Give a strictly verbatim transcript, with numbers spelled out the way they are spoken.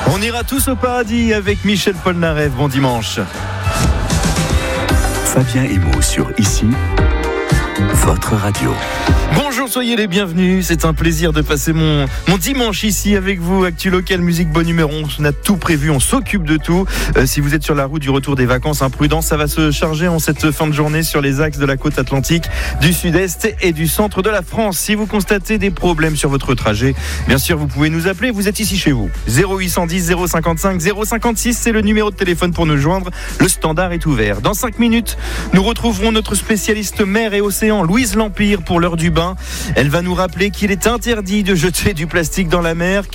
On ira tous au paradis avec Michel Polnareff. Bon dimanche. Fabien Emo sur Ici, votre radio. Bonjour, soyez les bienvenus. C'est un plaisir de passer mon, mon dimanche ici avec vous. Actu local, musique, bonne humeur. On a tout prévu, on s'occupe de tout. Euh, si vous êtes sur la route du retour des vacances, imprudence, ça va se charger en cette fin de journée sur les axes de la côte atlantique, du sud-est et du centre de la France. Si vous constatez des problèmes sur votre trajet, bien sûr, vous pouvez nous appeler. Vous êtes ici chez vous. zéro huit cent dix, zéro cinquante-cinq, zéro cinquante-six, c'est le numéro de téléphone pour nous joindre. Le standard est ouvert. Dans cinq minutes, nous retrouverons notre spécialiste mer et océan, Louise Lampire, pour l'heure du bain. Elle va nous rappeler qu'il est interdit de jeter du plastique dans la mer,